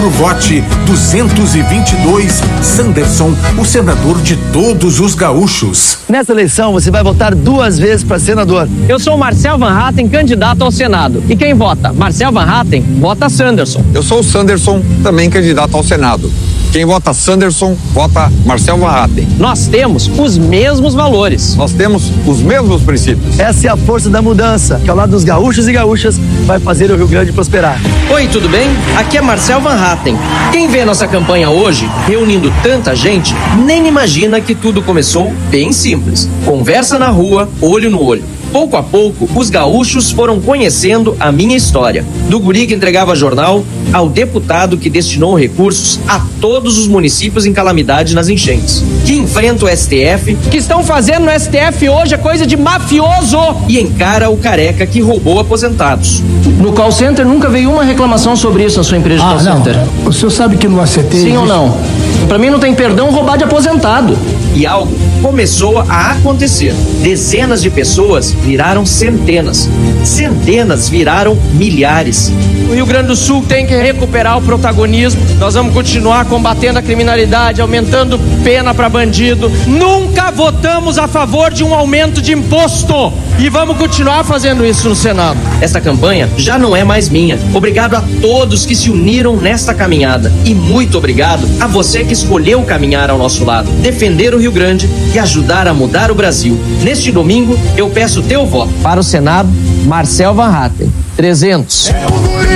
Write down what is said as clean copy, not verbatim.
outubro, vote 222 Sanderson, o senador de todos os gaúchos. Nessa eleição, você vai votar 2 vezes para senador. Eu sou o Marcel Van Hatten, candidato ao Senado. E quem vota Marcel Van Hatten, vota Sanderson. Eu sou o Sanderson, também candidato ao Senado. Quem vota Sanderson, vota Marcel Van Hatten. Nós temos os mesmos valores. Nós temos os mesmos princípios. Essa é a força da mudança, que ao lado dos gaúchos e gaúchas vai fazer o Rio Grande prosperar. Oi, tudo bem? Aqui é Marcel Van Hatten. Quem vê nossa campanha hoje, reunindo tanta gente, nem imagina que tudo começou bem simples. Conversa na rua, olho no olho. Pouco a pouco, os gaúchos foram conhecendo a minha história. Do guri que entregava jornal, ao deputado que destinou recursos a todos os municípios em calamidade nas enchentes. Que enfrenta o STF, que estão fazendo no STF hoje é coisa de mafioso, e encara o careca que roubou aposentados. No call center nunca veio uma reclamação sobre isso na sua empresa de call center? O senhor sabe que no ACT... Sim ou não? Pra mim não tem perdão roubar de aposentado. E algo começou a acontecer. Dezenas de pessoas viraram centenas. Centenas viraram milhares. O Rio Grande do Sul tem que recuperar o protagonismo. Nós vamos continuar combatendo a criminalidade, aumentando pena para bandido. Nunca votamos a favor de um aumento de imposto. E vamos continuar fazendo isso no Senado. Esta campanha já não é mais minha. Obrigado a todos que se uniram nesta caminhada. E muito obrigado a você que escolheu caminhar ao nosso lado, defender o Rio Grande e ajudar a mudar o Brasil. Neste domingo, eu peço teu voto. Para o Senado, Marcel Van Hatten, 300.